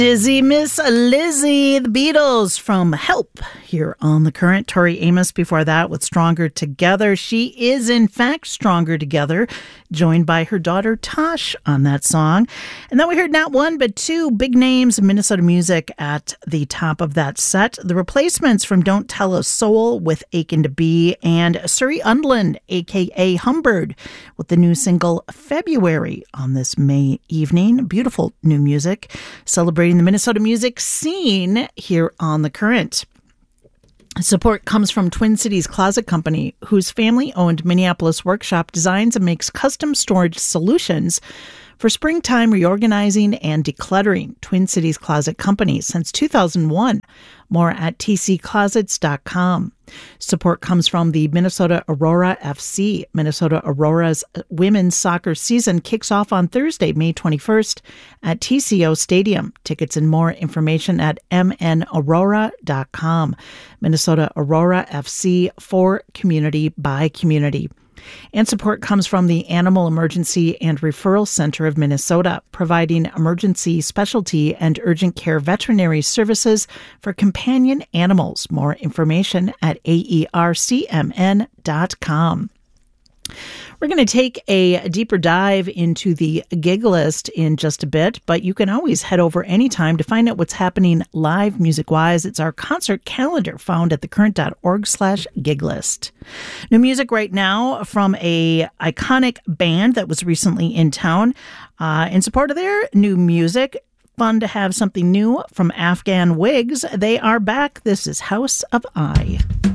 Dizzy Miss Lizzie, the Beatles from Help here on The Current. Tori Amos before that with Stronger Together. She is in fact stronger together, joined by her daughter Tosh on that song. And then we heard not one but two big names of Minnesota music at the top of that set. The Replacements from Don't Tell a Soul with Aching to Be, and Surrey Undland, aka Humbird, with the new single February on this May evening. Beautiful new music celebrating the Minnesota music scene here on The Current. Support comes from Twin Cities Closet Company, whose family-owned Minneapolis workshop designs and makes custom storage solutions for springtime reorganizing and decluttering. Twin Cities Closet Company since 2001. More at tcclosets.com. Support comes from the Minnesota Aurora FC. Minnesota Aurora's women's soccer season kicks off on Thursday, May 21st at TCO Stadium. Tickets and more information at mnaurora.com. Minnesota Aurora FC, for community by community. And support comes from the Animal Emergency and Referral Center of Minnesota, providing emergency, specialty, and urgent care veterinary services for companion animals. More information at aercmn.com. We're going to take a deeper dive into the gig list in just a bit, but you can always head over anytime to find out what's happening live music-wise. It's our concert calendar found at thecurrent.org/giglist. New music right now from a iconic band that was recently in town. In support of their new music, fun to have something new from Afghan Wigs. They are back. This is House of I.